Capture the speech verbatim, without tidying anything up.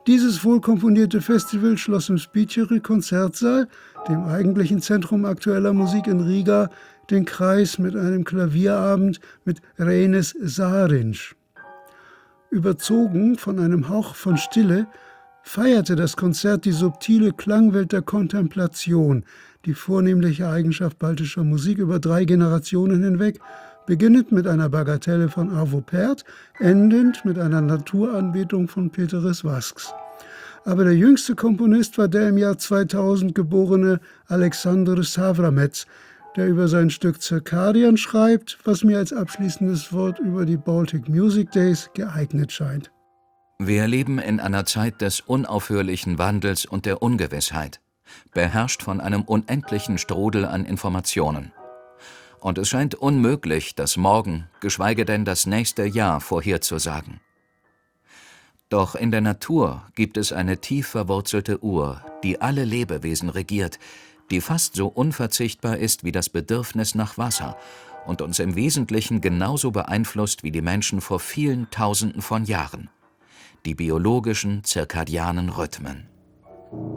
Dieses wohlkomponierte Festival schloss im Spiteri-Konzertsaal, dem eigentlichen Zentrum aktueller Musik in Riga, den Kreis mit einem Klavierabend mit Reinis Sahariņš. Überzogen von einem Hauch von Stille feierte das Konzert die subtile Klangwelt der Kontemplation, die vornehmliche Eigenschaft baltischer Musik über drei Generationen hinweg, beginnend mit einer Bagatelle von Arvo Pärt, endend mit einer Naturanbetung von Péteris Vasks. Aber der jüngste Komponist war der im Jahr zweitausend geborene Alexander Savramets, der über sein Stück Circadian schreibt, was mir als abschließendes Wort über die Baltic Music Days geeignet scheint. Wir leben in einer Zeit des unaufhörlichen Wandels und der Ungewissheit, beherrscht von einem unendlichen Strudel an Informationen. Und es scheint unmöglich, das Morgen, geschweige denn das nächste Jahr vorherzusagen. Doch in der Natur gibt es eine tief verwurzelte Uhr, die alle Lebewesen regiert, die fast so unverzichtbar ist wie das Bedürfnis nach Wasser und uns im Wesentlichen genauso beeinflusst wie die Menschen vor vielen Tausenden von Jahren: die biologischen zirkadianen Rhythmen.